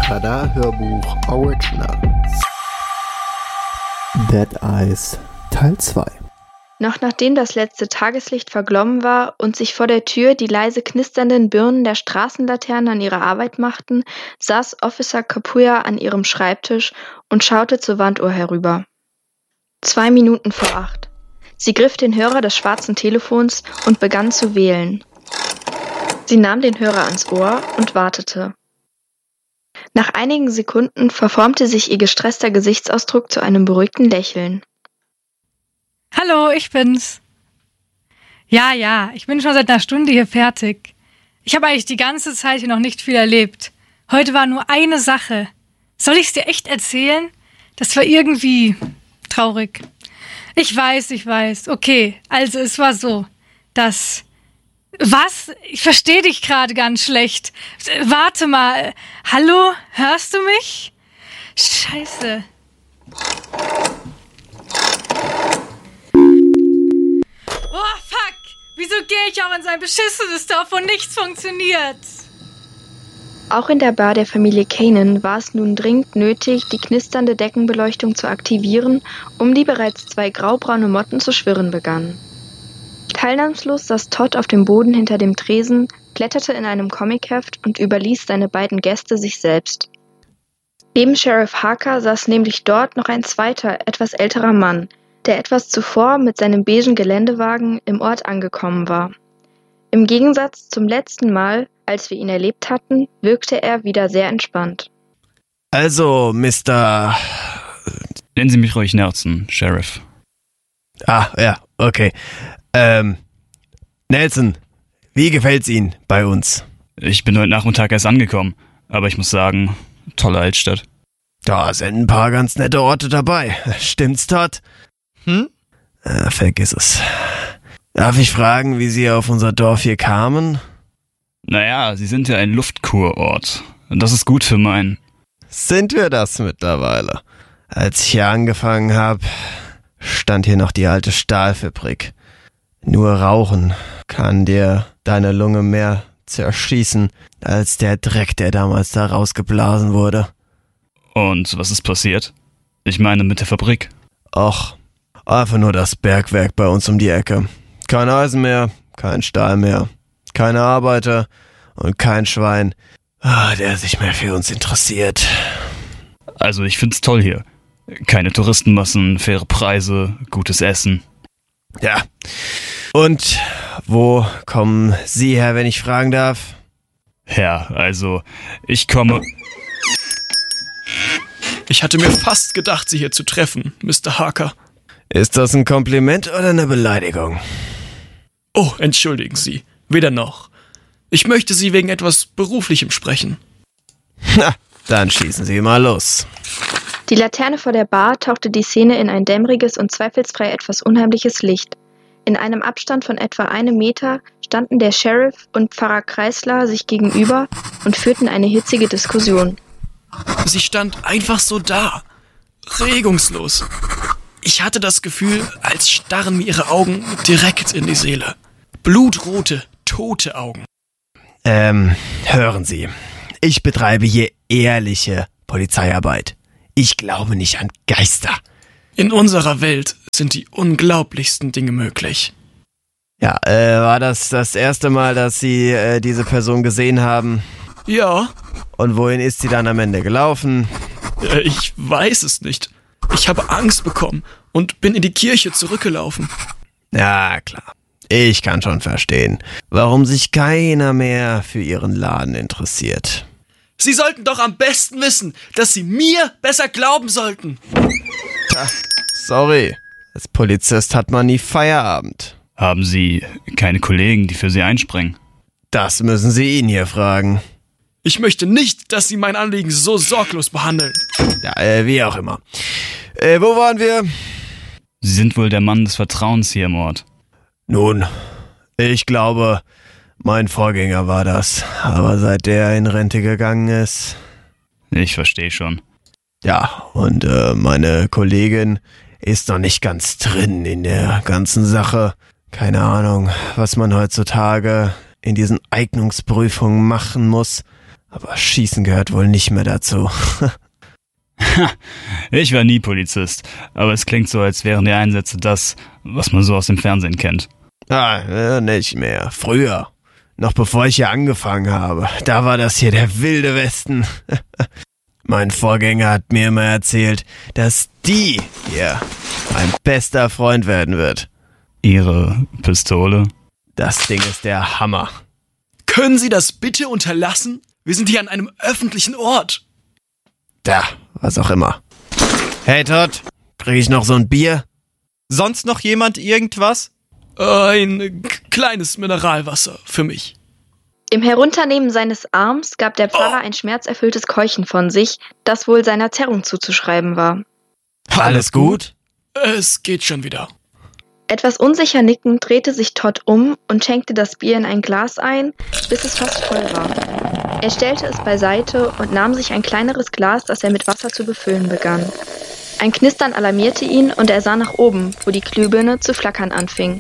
Tada Hörbuch Original. Dead Eyes Teil 2. Noch nachdem das letzte Tageslicht verglommen war und sich vor der Tür die leise knisternden Birnen der Straßenlaternen an ihre Arbeit machten, saß Officer Kapuya an ihrem Schreibtisch und schaute zur Wanduhr herüber. 2 Minuten vor 8. Sie griff den Hörer des schwarzen Telefons und begann zu wählen. Sie nahm den Hörer ans Ohr und wartete. Nach einigen Sekunden verformte sich ihr gestresster Gesichtsausdruck zu einem beruhigten Lächeln. Hallo, ich bin's. Ja, ich bin schon seit einer Stunde hier fertig. Ich habe eigentlich die ganze Zeit hier noch nicht viel erlebt. Heute war nur eine Sache. Soll ich's dir echt erzählen? Das war irgendwie traurig. Ich weiß. Okay, also es war so, dass... Was? Ich verstehe dich gerade ganz schlecht. Warte mal. Hallo? Hörst du mich? Scheiße. Oh, fuck! Wieso gehe ich auch in sein beschissenes Dorf, wo nichts funktioniert? Auch in der Bar der Familie Kanan war es nun dringend nötig, die knisternde Deckenbeleuchtung zu aktivieren, um die bereits 2 graubraune Motten zu schwirren begannen. Teilnahmslos saß Todd auf dem Boden hinter dem Tresen, blätterte in einem Comicheft und überließ seine beiden Gäste sich selbst. Neben Sheriff Harker saß nämlich dort noch ein zweiter, etwas älterer Mann, der etwas zuvor mit seinem beigen Geländewagen im Ort angekommen war. Im Gegensatz zum letzten Mal, als wir ihn erlebt hatten, wirkte er wieder sehr entspannt. Also, Mr. Nennen Sie mich ruhig Nelson, Sheriff. Ah, ja, okay. Nelson, wie gefällt's Ihnen bei uns? Ich bin heute Nachmittag erst angekommen, aber ich muss sagen, tolle Altstadt. Da sind ein paar ganz nette Orte dabei. Stimmt's, Todd? Vergiss es. Darf ich fragen, wie Sie auf unser Dorf hier kamen? Naja, Sie sind ja ein Luftkurort. Das ist gut für meinen... Sind wir das mittlerweile? Als ich hier angefangen habe, stand hier noch die alte Stahlfabrik. Nur Rauchen kann dir deine Lunge mehr zerschießen, als der Dreck, der damals da rausgeblasen wurde. Und was ist passiert? Ich meine mit der Fabrik. Och, einfach nur das Bergwerk bei uns um die Ecke. Kein Eisen mehr, kein Stahl mehr, keine Arbeiter und kein Schwein, der sich mehr für uns interessiert. Also ich find's toll hier. Keine Touristenmassen, faire Preise, gutes Essen. Ja. Und wo kommen Sie her, wenn ich fragen darf? Ja, also, ich komme... Ich hatte mir fast gedacht, Sie hier zu treffen, Mr. Harker. Ist das ein Kompliment oder eine Beleidigung? Oh, entschuldigen Sie. Weder noch. Ich möchte Sie wegen etwas Beruflichem sprechen. Na, dann schießen Sie mal los. Die Laterne vor der Bar tauchte die Szene in ein dämmeriges und zweifelsfrei etwas unheimliches Licht. In einem Abstand von etwa 1 Meter standen der Sheriff und Pfarrer Kreisler sich gegenüber und führten eine hitzige Diskussion. Sie stand einfach so da, regungslos. Ich hatte das Gefühl, als starren mir ihre Augen direkt in die Seele. Blutrote, tote Augen. Hören Sie, ich betreibe hier ehrliche Polizeiarbeit. Ich glaube nicht an Geister. In unserer Welt sind die unglaublichsten Dinge möglich. Ja, war das erste Mal, dass Sie diese Person gesehen haben? Ja. Und wohin ist sie dann am Ende gelaufen? Ich weiß es nicht. Ich habe Angst bekommen und bin in die Kirche zurückgelaufen. Ja, klar. Ich kann schon verstehen, warum sich keiner mehr für Ihren Laden interessiert. Sie sollten doch am besten wissen, dass Sie mir besser glauben sollten. Sorry, als Polizist hat man nie Feierabend. Haben Sie keine Kollegen, die für Sie einspringen? Das müssen Sie ihn hier fragen. Ich möchte nicht, dass Sie mein Anliegen so sorglos behandeln. Ja, wie auch immer. Wo waren wir? Sie sind wohl der Mann des Vertrauens hier im Ort. Nun, ich glaube, mein Vorgänger war das. Aber seit der in Rente gegangen ist... Ich verstehe schon. Ja, und meine Kollegin ist noch nicht ganz drin in der ganzen Sache. Keine Ahnung, was man heutzutage in diesen Eignungsprüfungen machen muss. Aber Schießen gehört wohl nicht mehr dazu. Ich war nie Polizist, aber es klingt so, als wären die Einsätze das, was man so aus dem Fernsehen kennt. Nicht mehr. Früher. Noch bevor ich hier angefangen habe. Da war das hier der wilde Westen. Mein Vorgänger hat mir immer erzählt, dass die hier mein bester Freund werden wird. Ihre Pistole? Das Ding ist der Hammer. Können Sie das bitte unterlassen? Wir sind hier an einem öffentlichen Ort. Da, was auch immer. Hey Todd, krieg ich noch so ein Bier? Sonst noch jemand irgendwas? Ein kleines Mineralwasser für mich. Im Herunternehmen seines Arms gab der Pfarrer ein schmerzerfülltes Keuchen von sich, das wohl seiner Zerrung zuzuschreiben war. Alles gut? Es geht schon wieder. Etwas unsicher nickend drehte sich Todd um und schenkte das Bier in ein Glas ein, bis es fast voll war. Er stellte es beiseite und nahm sich ein kleineres Glas, das er mit Wasser zu befüllen begann. Ein Knistern alarmierte ihn und er sah nach oben, wo die Glühbirne zu flackern anfing.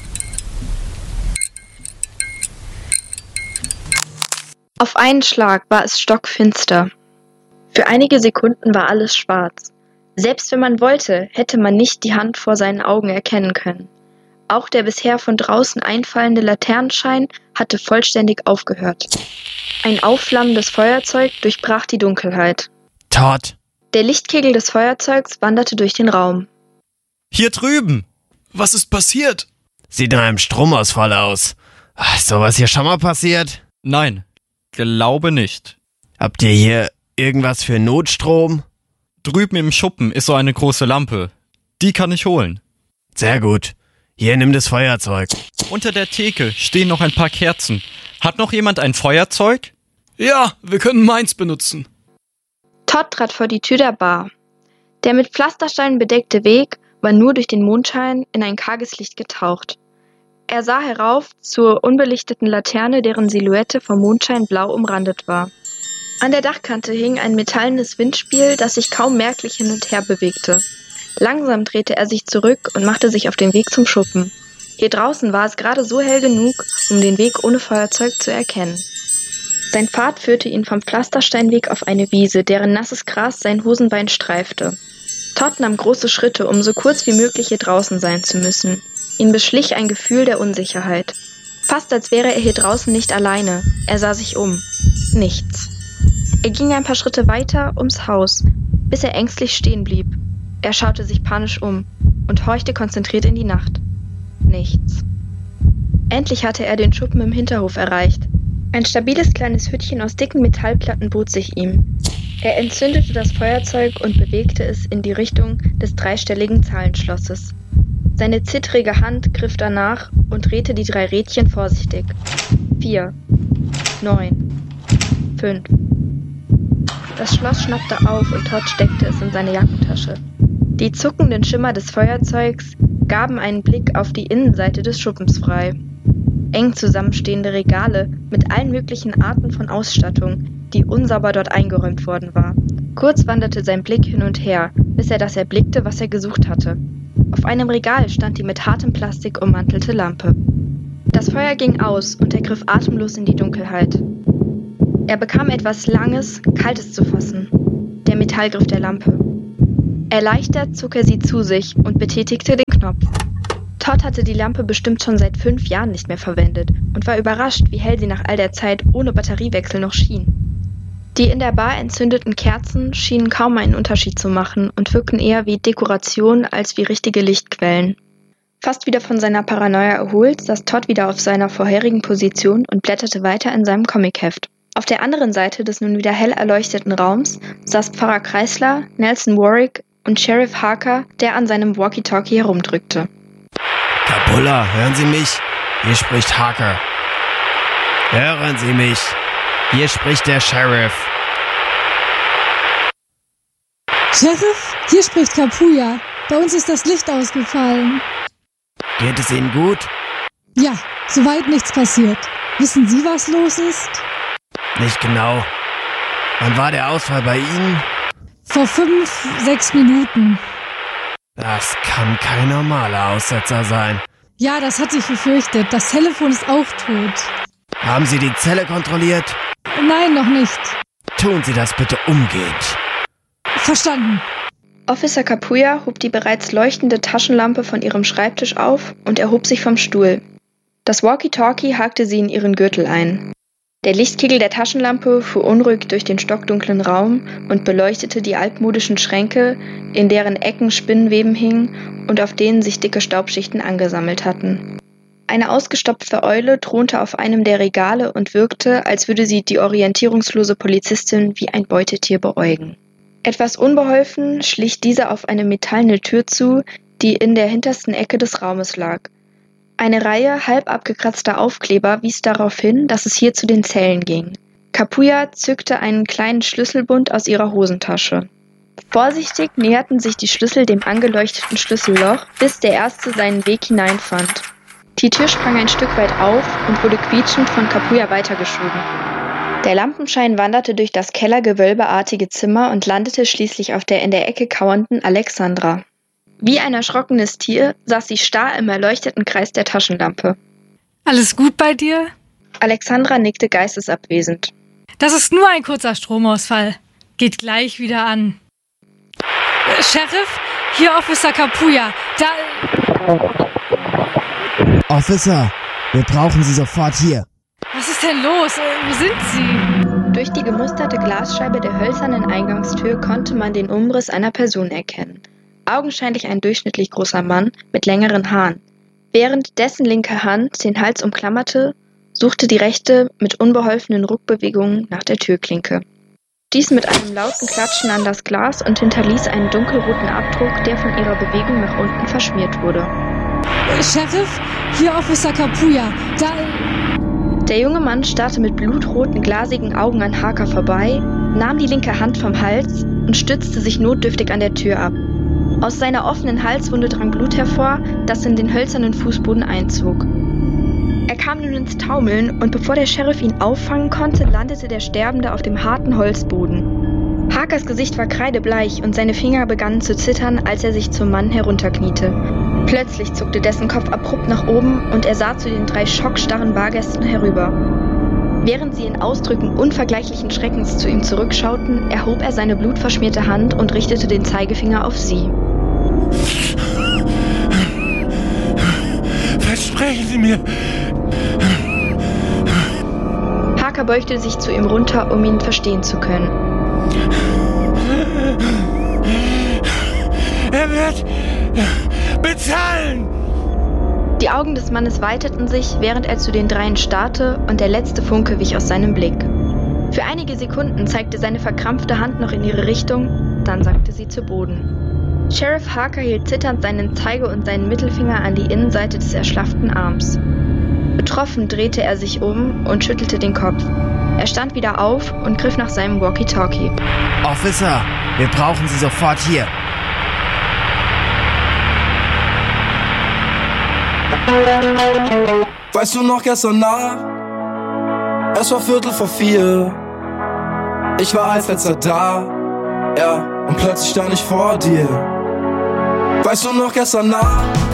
Auf einen Schlag war es stockfinster. Für einige Sekunden war alles schwarz. Selbst wenn man wollte, hätte man nicht die Hand vor seinen Augen erkennen können. Auch der bisher von draußen einfallende Laternenschein hatte vollständig aufgehört. Ein aufflammendes Feuerzeug durchbrach die Dunkelheit. Todd! Der Lichtkegel des Feuerzeugs wanderte durch den Raum. Hier drüben! Was ist passiert? Sieht nach einem Stromausfall aus. Ist sowas hier schon mal passiert? Nein, glaube nicht. Habt ihr hier irgendwas für Notstrom? Drüben im Schuppen ist so eine große Lampe. Die kann ich holen. Sehr gut. Hier, nimm das Feuerzeug. Unter der Theke stehen noch ein paar Kerzen. Hat noch jemand ein Feuerzeug? Ja, wir können meins benutzen. Todd trat vor die Tür der Bar. Der mit Pflastersteinen bedeckte Weg war nur durch den Mondschein in ein karges Licht getaucht. Er sah herauf zur unbelichteten Laterne, deren Silhouette vom Mondschein blau umrandet war. An der Dachkante hing ein metallenes Windspiel, das sich kaum merklich hin und her bewegte. Langsam drehte er sich zurück und machte sich auf den Weg zum Schuppen. Hier draußen war es gerade so hell genug, um den Weg ohne Feuerzeug zu erkennen. Sein Pfad führte ihn vom Pflastersteinweg auf eine Wiese, deren nasses Gras sein Hosenbein streifte. Todd nahm große Schritte, um so kurz wie möglich hier draußen sein zu müssen. Ihn beschlich ein Gefühl der Unsicherheit. Fast als wäre er hier draußen nicht alleine. Er sah sich um. Nichts. Er ging ein paar Schritte weiter ums Haus, bis er ängstlich stehen blieb. Er schaute sich panisch um und horchte konzentriert in die Nacht. Nichts. Endlich hatte er den Schuppen im Hinterhof erreicht. Ein stabiles kleines Hüttchen aus dicken Metallplatten bot sich ihm. Er entzündete das Feuerzeug und bewegte es in die Richtung des dreistelligen Zahlenschlosses. Seine zittrige Hand griff danach und drehte die 3 Rädchen vorsichtig. 4, 9, 5. Das Schloss schnappte auf und Todd steckte es in seine Jackentasche. Die zuckenden Schimmer des Feuerzeugs gaben einen Blick auf die Innenseite des Schuppens frei. Eng zusammenstehende Regale mit allen möglichen Arten von Ausstattung, die unsauber dort eingeräumt worden war. Kurz wanderte sein Blick hin und her, bis er das erblickte, was er gesucht hatte. Auf einem Regal stand die mit hartem Plastik ummantelte Lampe. Das Feuer ging aus und er griff atemlos in die Dunkelheit. Er bekam etwas Langes, Kaltes zu fassen. Der Metallgriff der Lampe. Erleichtert zog er sie zu sich und betätigte den Knopf. Todd hatte die Lampe bestimmt schon seit 5 Jahren nicht mehr verwendet und war überrascht, wie hell sie nach all der Zeit ohne Batteriewechsel noch schien. Die in der Bar entzündeten Kerzen schienen kaum einen Unterschied zu machen und wirkten eher wie Dekoration als wie richtige Lichtquellen. Fast wieder von seiner Paranoia erholt, saß Todd wieder auf seiner vorherigen Position und blätterte weiter in seinem Comicheft. Auf der anderen Seite des nun wieder hell erleuchteten Raums saß Pfarrer Kreisler, Nelson Warwick und Sheriff Harker, der an seinem Walkie-Talkie herumdrückte. Kapulla, hören Sie mich? Hier spricht Harker. Hören Sie mich? Hier spricht der Sheriff. Sheriff, hier spricht Kapuya. Bei uns ist das Licht ausgefallen. Geht es Ihnen gut? Ja, soweit nichts passiert. Wissen Sie, was los ist? Nicht genau. Wann war der Ausfall bei Ihnen? Vor 5, 6 Minuten. Das kann kein normaler Aussetzer sein. Ja, das hatte ich befürchtet. Das Telefon ist auch tot. Haben Sie die Zelle kontrolliert? Nein, noch nicht. Tun Sie das bitte umgehend. Verstanden. Officer Kapuya hob die bereits leuchtende Taschenlampe von ihrem Schreibtisch auf und erhob sich vom Stuhl. Das Walkie-Talkie hakte sie in ihren Gürtel ein. Der Lichtkegel der Taschenlampe fuhr unruhig durch den stockdunklen Raum und beleuchtete die altmodischen Schränke, in deren Ecken Spinnweben hingen und auf denen sich dicke Staubschichten angesammelt hatten. Eine ausgestopfte Eule thronte auf einem der Regale und wirkte, als würde sie die orientierungslose Polizistin wie ein Beutetier beäugen. Etwas unbeholfen schlich diese auf eine metallene Tür zu, die in der hintersten Ecke des Raumes lag. Eine Reihe halb abgekratzter Aufkleber wies darauf hin, dass es hier zu den Zellen ging. Kapuya zückte einen kleinen Schlüsselbund aus ihrer Hosentasche. Vorsichtig näherten sich die Schlüssel dem angeleuchteten Schlüsselloch, bis der erste seinen Weg hineinfand. Die Tür sprang ein Stück weit auf und wurde quietschend von Kapuya weitergeschoben. Der Lampenschein wanderte durch das kellergewölbeartige Zimmer und landete schließlich auf der in der Ecke kauernden Alexandra. Wie ein erschrockenes Tier saß sie starr im erleuchteten Kreis der Taschenlampe. Alles gut bei dir? Alexandra nickte geistesabwesend. Das ist nur ein kurzer Stromausfall. Geht gleich wieder an. Sheriff, hier Officer Kapuya. Officer, wir brauchen Sie sofort hier. Was ist denn los? Wo sind Sie? Durch die gemusterte Glasscheibe der hölzernen Eingangstür konnte man den Umriss einer Person erkennen. Augenscheinlich ein durchschnittlich großer Mann mit längeren Haaren. Während dessen linke Hand den Hals umklammerte, suchte die rechte mit unbeholfenen Ruckbewegungen nach der Türklinke. Dies mit einem lauten Klatschen an das Glas und hinterließ einen dunkelroten Abdruck, der von ihrer Bewegung nach unten verschmiert wurde. Sheriff, hier Officer Kapuya. Der junge Mann starrte mit blutroten, glasigen Augen an Harker vorbei, nahm die linke Hand vom Hals und stützte sich notdürftig an der Tür ab. Aus seiner offenen Halswunde drang Blut hervor, das in den hölzernen Fußboden einzog. Er kam nun ins Taumeln und bevor der Sheriff ihn auffangen konnte, landete der Sterbende auf dem harten Holzboden. Harkers Gesicht war kreidebleich und seine Finger begannen zu zittern, als er sich zum Mann herunterkniete. Plötzlich zuckte dessen Kopf abrupt nach oben und er sah zu den 3 schockstarren Bargästen herüber. Während sie in Ausdrücken unvergleichlichen Schreckens zu ihm zurückschauten, erhob er seine blutverschmierte Hand und richtete den Zeigefinger auf sie. Versprechen Sie mir! Harker beugte sich zu ihm runter, um ihn verstehen zu können. Er wird bezahlen! Die Augen des Mannes weiteten sich, während er zu den 3 starrte, und der letzte Funke wich aus seinem Blick. Für einige Sekunden zeigte seine verkrampfte Hand noch in ihre Richtung, dann sackte sie zu Boden. Sheriff Harker hielt zitternd seinen Zeige- und seinen Mittelfinger an die Innenseite des erschlafften Arms. Betroffen drehte er sich um und schüttelte den Kopf. Er stand wieder auf und griff nach seinem Walkie-Talkie. Officer, wir brauchen Sie sofort hier. Weißt du noch gestern Nacht? Es war 3:45. Ich war als letzter da, ja, und plötzlich stand ich vor dir. Weißt du noch gestern Nacht?